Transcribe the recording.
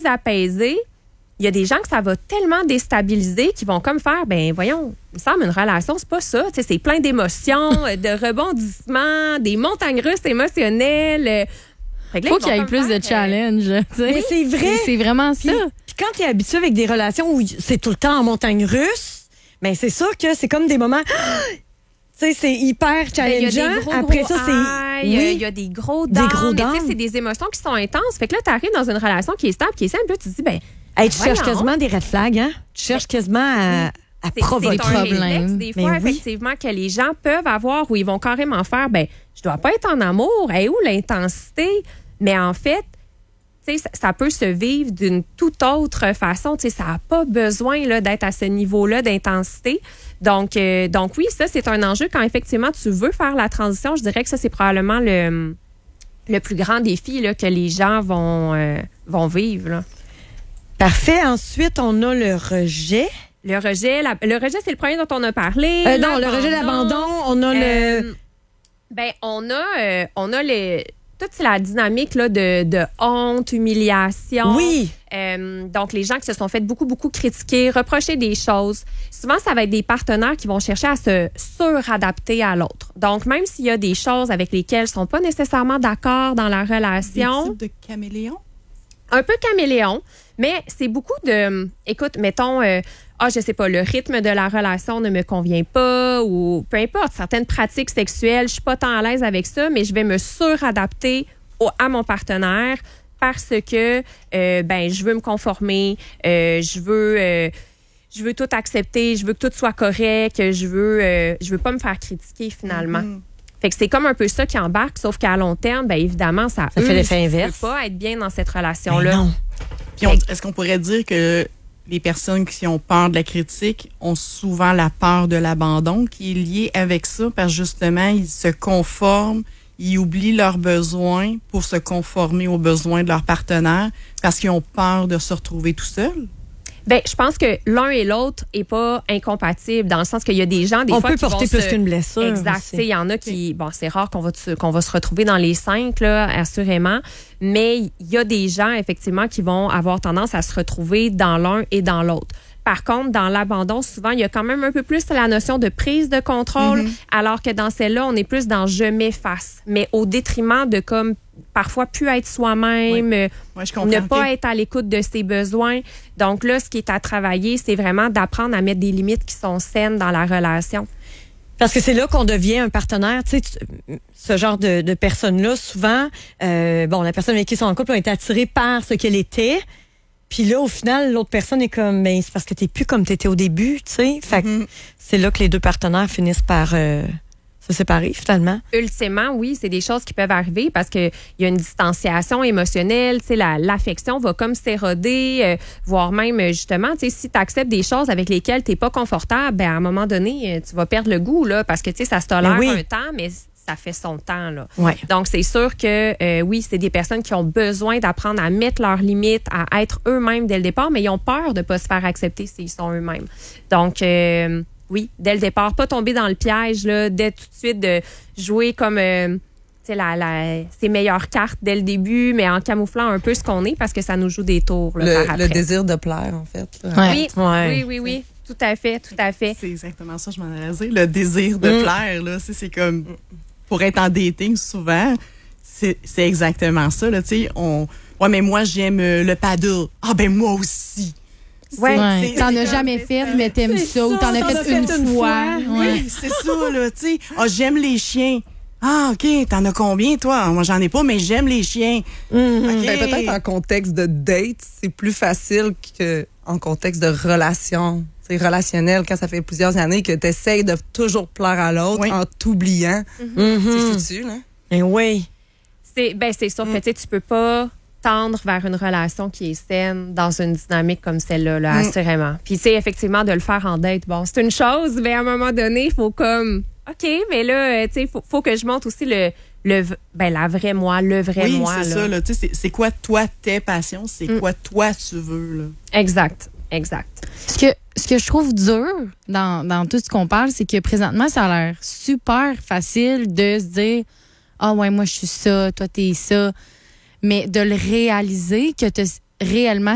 apaisé, il y a des gens que ça va tellement déstabiliser qu'ils vont comme faire, ben voyons, il me semble une relation, c'est pas ça. Tu sais, c'est plein d'émotions, de rebondissements, des montagnes russes émotionnelles. Faut qu'il y ait plus de challenge. Mais c'est vrai. C'est vraiment ça. Puis quand tu es habitué avec des relations où c'est tout le temps en montagne russe, ben c'est sûr que c'est comme des moments... Tu sais, c'est hyper challengeant. Après ça, c'est... Il y a des gros downs. Mais tu sais, c'est des émotions qui sont intenses. Fait que là, tu arrives dans une relation qui est stable, qui est simple. Puis tu te dis, ben... Hey, tu cherches quasiment des red flags, hein? Tu cherches quasiment à provoquer des problèmes. Des fois, effectivement, que les gens peuvent avoir où ils vont carrément faire, ben, je dois pas être en amour. Hey, où l'intensité? Mais en fait, tu sais, ça peut se vivre d'une toute autre façon. Tu sais, ça n'a pas besoin là, d'être à ce niveau-là d'intensité. Donc oui, ça, c'est un enjeu quand effectivement tu veux faire la transition. Je dirais que ça, c'est probablement le plus grand défi là, que les gens vont vivre. Là. Parfait. Ensuite, on a le rejet. Le rejet, c'est le premier dont on a parlé. Non, le rejet, l'abandon, on a on a toute la dynamique là, de honte, humiliation. Oui. Donc, les gens qui se sont fait beaucoup critiquer, reprocher des choses. Souvent, ça va être des partenaires qui vont chercher à se suradapter à l'autre. Donc, même s'il y a des choses avec lesquelles ils ne sont pas nécessairement d'accord dans la relation. Des types de caméléons? Un peu caméléon, mais c'est beaucoup de... Écoute, mettons... je sais pas, le rythme de la relation ne me convient pas ou peu importe, certaines pratiques sexuelles, je suis pas tant à l'aise avec ça, mais je vais me suradapter à mon partenaire parce que je veux me conformer, je veux tout accepter, je veux que tout soit correct, je veux pas me faire critiquer finalement. Mm-hmm. Fait que c'est comme un peu ça qui embarque, sauf qu'à long terme, bien évidemment, ça fait l'effet inverse. Tu peux pas être bien dans cette relation-là. Non. Puis est-ce qu'on pourrait dire que les personnes qui ont peur de la critique ont souvent la peur de l'abandon qui est liée avec ça parce que justement, ils se conforment, ils oublient leurs besoins pour se conformer aux besoins de leur partenaire parce qu'ils ont peur de se retrouver tout seuls? Bien, je pense que l'un et l'autre n'est pas incompatible dans le sens qu'il y a des gens, on peut porter plus qu'une blessure. Exact. Il y en a qui... Bon, c'est rare qu'on va se retrouver dans les 5, là, assurément. Mais il y a des gens, effectivement, qui vont avoir tendance à se retrouver dans l'un et dans l'autre. Par contre, dans l'abandon, souvent, il y a quand même un peu plus la notion de prise de contrôle, alors que dans celle-là, on est plus dans « je m'efface », mais au détriment de comme parfois plus être soi-même, ne pas être à l'écoute de ses besoins. Donc là, ce qui est à travailler, c'est vraiment d'apprendre à mettre des limites qui sont saines dans la relation. Parce que c'est là qu'on devient un partenaire. Tu sais, ce genre de personnes-là, souvent, la personne avec qui ils sont en couple a été attirée par ce qu'elle était. Puis là, au final, l'autre personne est comme, ben, c'est parce que t'es plus comme t'étais au début, tu sais. Fait que c'est là que les deux partenaires finissent par se séparer, finalement. Ultimement, oui, c'est des choses qui peuvent arriver parce que il y a une distanciation émotionnelle, tu sais, l'affection va comme s'éroder, voire même, justement, tu sais, si tu acceptes des choses avec lesquelles t'es pas confortable, ben, à un moment donné, tu vas perdre le goût, là, parce que, tu sais, ça se tolère un temps, mais ça fait son temps, là. Ouais. Donc, c'est sûr que, oui, c'est des personnes qui ont besoin d'apprendre à mettre leurs limites, à être eux-mêmes dès le départ, mais ils ont peur de pas se faire accepter s'ils sont eux-mêmes. Donc, oui, dès le départ, pas tomber dans le piège, là, dès tout de suite de jouer comme ses meilleures cartes dès le début, mais en camouflant un peu ce qu'on est parce que ça nous joue des tours là, par après. Le désir de plaire, en fait. Là. Oui. Tout à fait. C'est exactement ça, je m'en allais dire. Le désir de plaire, là, c'est comme pour être en dating souvent, c'est exactement ça. Là, mais moi, j'aime le paddle. Ah, ben moi aussi. T'en as jamais fait, mais t'aimes ça. Ou t'en as fait une fois. Oui, c'est ça, là, tu sais. Ah, j'aime les chiens. Ah, OK, t'en as combien, toi? Moi, j'en ai pas, mais j'aime les chiens. Ben, peut-être en contexte de date, c'est plus facile qu'en contexte de relation. C'est relationnel quand ça fait plusieurs années que t'essayes de toujours plaire à l'autre en t'oubliant. C'est foutu, là. Et oui. C'est sûr que tu peux pas tendre vers une relation qui est saine dans une dynamique comme celle-là, là, assurément. Puis, tu sais, effectivement, de le faire en date, bon, c'est une chose, mais à un moment donné, il faut comme, OK, mais là, tu sais, faut que je montre aussi la vraie moi, le vrai moi. Oui, c'est ça, là. Tu sais, c'est quoi, toi, tes passions? C'est quoi, toi, tu veux, là? Exact. Ce que je trouve dur dans tout ce qu'on parle, c'est que présentement, ça a l'air super facile de se dire « Ah ouais, moi, je suis ça, toi, t'es ça », mais de le réaliser que tu réellement